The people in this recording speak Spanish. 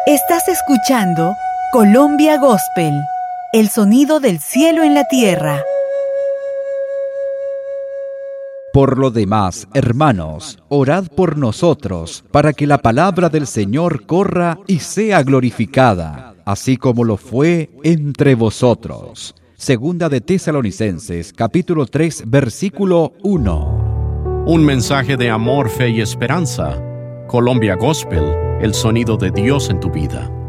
Estás escuchando Colombia Gospel, el sonido del cielo en la tierra. Por lo demás, hermanos, orad por nosotros, para que la palabra del Señor corra y sea glorificada, así como lo fue entre vosotros. Segunda de Tesalonicenses, capítulo 3, versículo 1. Un mensaje de amor, fe y esperanza. Colombia Gospel, el sonido de Dios en tu vida.